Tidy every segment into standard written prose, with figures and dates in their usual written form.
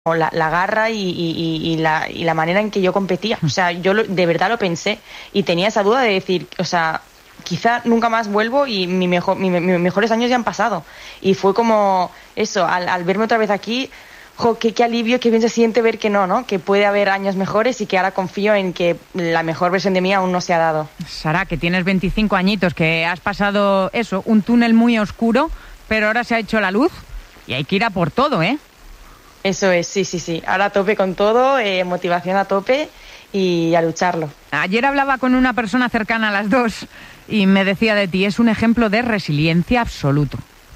la garra y la manera en que yo competía. O sea, de verdad lo pensé y tenía esa duda de decir, o sea, quizá nunca más vuelvo y mis mejores años ya han pasado. Y fue como eso, al verme otra vez aquí, qué alivio, qué bien se siente ver que no, que puede haber años mejores y que ahora confío en que la mejor versión de mí aún no se ha dado. Sara, que tienes 25 añitos, que has pasado eso, un túnel muy oscuro, pero ahora se ha hecho la luz y hay que ir a por todo, ¿eh? Eso es, sí. Ahora a tope con todo, motivación a tope y a lucharlo. Ayer hablaba con una persona cercana a las dos y me decía de ti, es un ejemplo de resiliencia absoluto.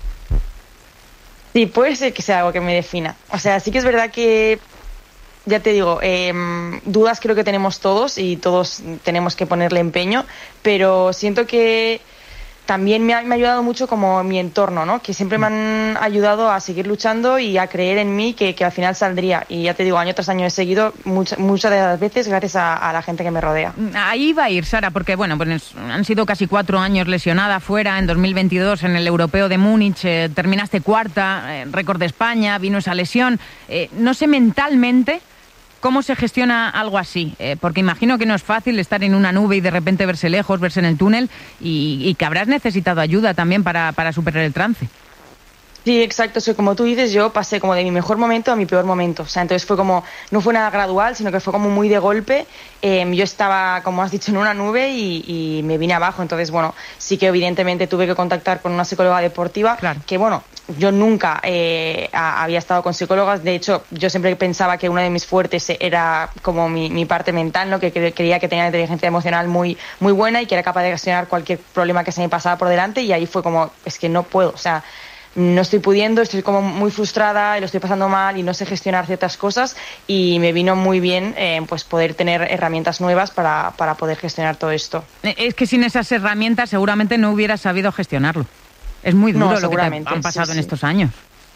Sí, puede ser que sea algo que me defina. O sea, sí que es verdad que, ya te digo, dudas creo que tenemos todos y todos tenemos que ponerle empeño, pero siento que también me ha ayudado mucho como mi entorno, ¿no? Que siempre me han ayudado a seguir luchando y a creer en mí que al final saldría. Y ya te digo, año tras año he seguido muchas de las veces gracias a la gente que me rodea. Ahí va a ir, Sara, porque bueno, pues han sido casi 4 años lesionada fuera. En 2022 en el Europeo de Múnich terminaste cuarta, récord de España, vino esa lesión. No sé mentalmente ¿cómo se gestiona algo así? Porque imagino que no es fácil estar en una nube y de repente verse lejos, verse en el túnel y que habrás necesitado ayuda también para superar el trance. Sí, exacto. Como tú dices, yo pasé como de mi mejor momento a mi peor momento. O sea, entonces fue como, no fue nada gradual, sino que fue como muy de golpe. Yo estaba, como has dicho, en una nube y me vine abajo. Entonces, bueno, sí que evidentemente tuve que contactar con una psicóloga deportiva. Claro. Que, bueno, yo nunca había estado con psicólogas. De hecho, yo siempre pensaba que una de mis fuertes era como mi parte mental, ¿no? Que creía que tenía una inteligencia emocional muy, muy buena y que era capaz de gestionar cualquier problema que se me pasaba por delante. Y ahí fue como, es que no puedo, o sea, no estoy pudiendo, estoy como muy frustrada y lo estoy pasando mal y no sé gestionar ciertas cosas y me vino muy bien pues poder tener herramientas nuevas para poder gestionar todo esto. Es que sin esas herramientas seguramente no hubieras sabido gestionarlo. Es muy duro lo que te han pasado en estos años.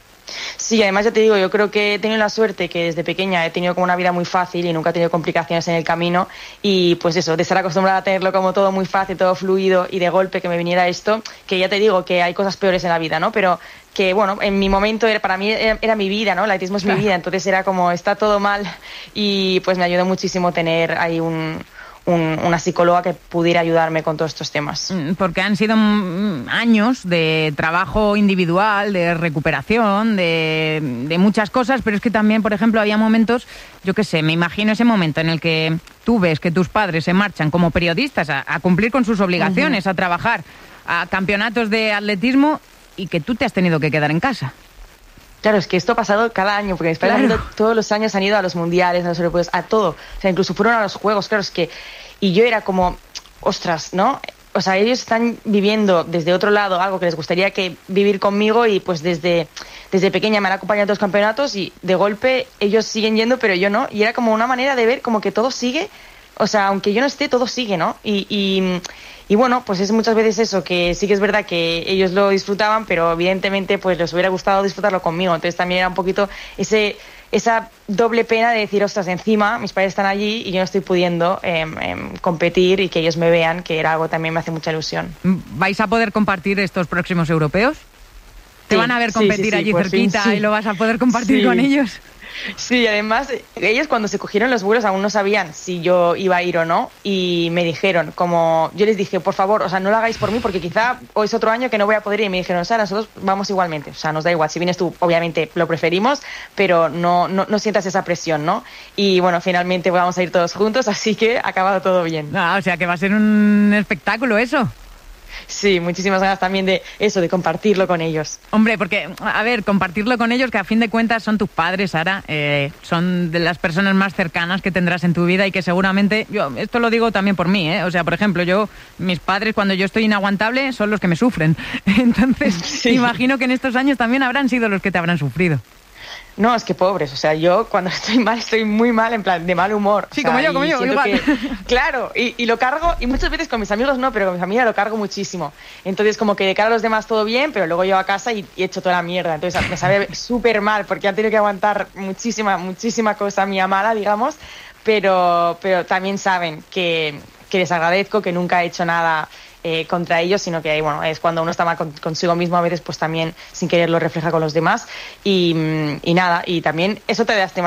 Sí, además ya te digo, yo creo que he tenido la suerte que desde pequeña he tenido como una vida muy fácil y nunca he tenido complicaciones en el camino y pues eso, de estar acostumbrada a tenerlo como todo muy fácil, todo fluido y de golpe que me viniera esto, que ya te digo que hay cosas peores en la vida, ¿no? Pero que bueno, en mi momento para mí era mi vida, ¿no? El atletismo es mi vida, entonces era como está todo mal y pues me ayudó muchísimo tener ahí una psicóloga que pudiera ayudarme con todos estos temas. Porque han sido años de trabajo individual, de recuperación, de muchas cosas, pero es que también, por ejemplo, había momentos, yo qué sé, me imagino ese momento en el que tú ves que tus padres se marchan como periodistas a cumplir con sus obligaciones, a trabajar a campeonatos de atletismo y que tú te has tenido que quedar en casa. Claro, es que esto ha pasado cada año, porque mis padres todos los años han ido a los mundiales, a los europeos, a todo. O sea, incluso fueron a los juegos, claro, es que... Y yo era como, ostras, ¿no? O sea, ellos están viviendo desde otro lado algo que les gustaría que vivir conmigo y pues desde pequeña me han acompañado a todos los campeonatos y de golpe ellos siguen yendo, pero yo no. Y era como una manera de ver como que todo sigue, o sea, aunque yo no esté, todo sigue, ¿no? Y bueno, pues es muchas veces eso, que sí que es verdad que ellos lo disfrutaban, pero evidentemente pues les hubiera gustado disfrutarlo conmigo. Entonces también era un poquito esa doble pena de decir, ostras, encima mis padres están allí y yo no estoy pudiendo competir y que ellos me vean, que era algo también me hace mucha ilusión. ¿Vais a poder compartir estos próximos europeos? ¿Te van a ver competir allí cerquita y lo vas a poder compartir con ellos? Sí, además ellos cuando se cogieron los vuelos aún no sabían si yo iba a ir o no y me dijeron, como yo les dije, por favor, o sea, no lo hagáis por mí porque quizá hoy es otro año que no voy a poder ir, y me dijeron, Sara, nosotros vamos igualmente, o sea, nos da igual, si vienes tú, obviamente lo preferimos, pero no sientas esa presión, ¿no? Y bueno, finalmente vamos a ir todos juntos, así que ha acabado todo bien. O sea, que va a ser un espectáculo eso. Sí, muchísimas ganas también de eso, de compartirlo con ellos. Hombre, porque, a ver, compartirlo con ellos, que a fin de cuentas son tus padres, Sara, son de las personas más cercanas que tendrás en tu vida y que seguramente, yo esto lo digo también por mí, o sea, por ejemplo, mis padres cuando yo estoy inaguantable son los que me sufren. Entonces, imagino que en estos años también habrán sido los que te habrán sufrido. No, es que pobres, o sea, yo cuando estoy mal, estoy muy mal, en plan, de mal humor. Sí, o sea, como yo, igual. Claro, y lo cargo, y muchas veces con mis amigos no, pero con mi familia lo cargo muchísimo. Entonces, como que de cara a los demás todo bien, pero luego yo a casa y he hecho toda la mierda. Entonces, me sabe súper mal, porque han tenido que aguantar muchísima cosa mía mala, digamos, pero también saben que les agradezco, que nunca he hecho nada contra ellos, sino que bueno, es cuando uno está mal consigo mismo, a veces pues también sin querer lo refleja con los demás y nada, y también eso te da